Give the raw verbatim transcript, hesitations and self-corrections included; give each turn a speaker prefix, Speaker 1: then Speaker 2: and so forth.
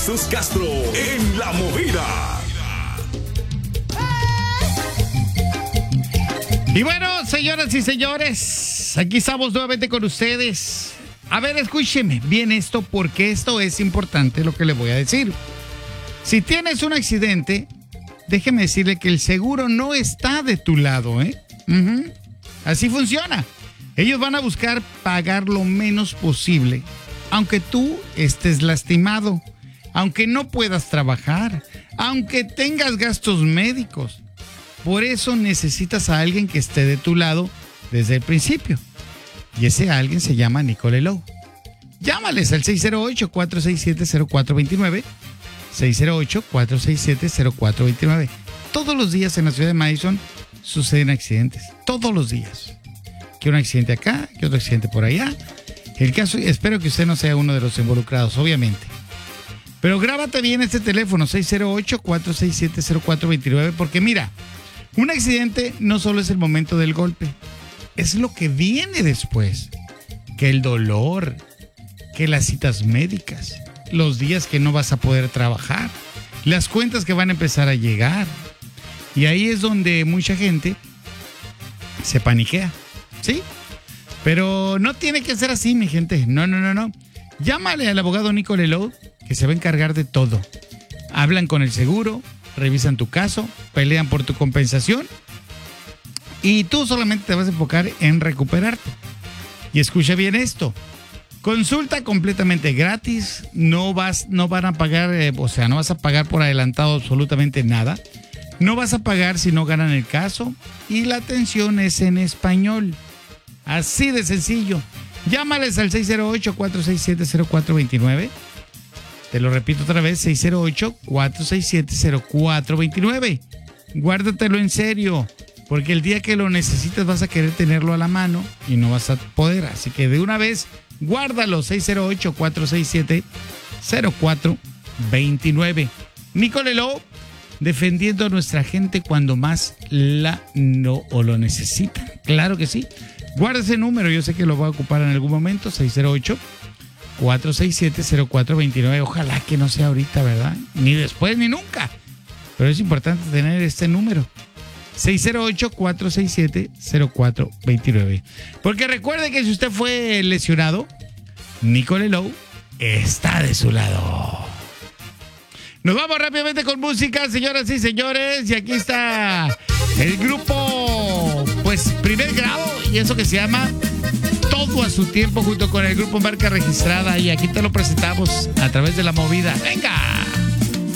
Speaker 1: Jesús Castro en La Movida.
Speaker 2: Y bueno, señoras y señores, aquí estamos nuevamente con ustedes. A ver, escúcheme bien esto, porque esto es importante lo que le voy a decir. Si tienes un accidente, déjeme decirle que el seguro no está de tu lado, ¿eh? Uh-huh. Así funciona. Ellos van a buscar pagar lo menos posible, aunque tú estés lastimado, aunque no puedas trabajar, aunque tengas gastos médicos. Por eso necesitas a alguien que esté de tu lado desde el principio. Y ese alguien se llama Nicole Lowe. Llámales al seis cero ocho, cuatro seis siete, cero cuatro dos nueve. seis cero ocho, cuatro seis siete, cero cuatro dos nueve. Todos los días en la ciudad de Madison suceden accidentes. Todos los días. Que un accidente acá, que otro accidente por allá. El caso, espero que usted no sea uno de los involucrados, obviamente. Pero grábate bien este teléfono, seis cero ocho, cuatro seis siete, cero cuatro dos nueve, porque mira, un accidente no solo es el momento del golpe, es lo que viene después. Que el dolor, que las citas médicas, los días que no vas a poder trabajar, las cuentas que van a empezar a llegar. Y ahí es donde mucha gente se paniquea, ¿sí? Pero no tiene que ser así, mi gente. No, no, no, no. Llámale al abogado Nicole Lowe, que se va a encargar de todo. Hablan con el seguro, revisan tu caso, pelean por tu compensación y tú solamente te vas a enfocar en recuperarte. Y escucha bien esto. Consulta completamente gratis, no vas, no van a pagar, eh, o sea, no vas a pagar por adelantado absolutamente nada. No vas a pagar si no ganan el caso y la atención es en español. Así de sencillo. Llámales al seis cero ocho, cuatro seis siete, cero cuatro dos nueve. Te lo repito otra vez, seis cero ocho, cuatro seis siete, cero cuatro dos nueve. Guárdatelo en serio, porque el día que lo necesites vas a querer tenerlo a la mano y no vas a poder. Así que de una vez, guárdalo, seis cero ocho, cuatro seis siete, cero cuatro dos nueve. Nicole Lowe, defendiendo a nuestra gente cuando más la no o lo necesitan. Claro que sí. Guarda ese número, yo sé que lo voy a ocupar en algún momento, seis cero ocho, cuatro seis siete, cero cuatro dos nueve. Ojalá que no sea ahorita, ¿verdad? Ni después ni nunca. Pero es importante tener este número. seis cero ocho, cuatro seis siete, cero cuatro dos nueve. Porque recuerde que si usted fue lesionado, Nicole Lowe está de su lado. Nos vamos rápidamente con música, señoras y señores. Y aquí está el grupo, pues, Primer Grado. Y eso que se llama Todo a su Tiempo, junto con el grupo Marca Registrada. Y aquí te lo presentamos a través de La Movida. ¡Venga!